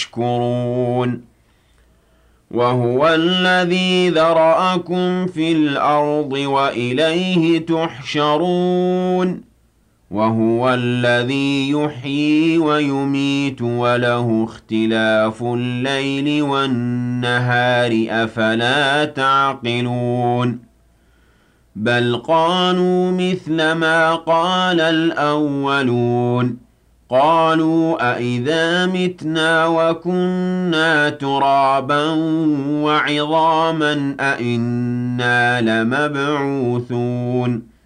تشكرون وهو الذي ذرأكم في الأرض وإليه تحشرون وهو الذي يحيي ويميت وله اختلاف الليل والنهار أفلا تعقلون بل قالوا مثل ما قال الأولون قالوا أإذا متنا وكنا ترابا وعظاما أإنا لمبعوثون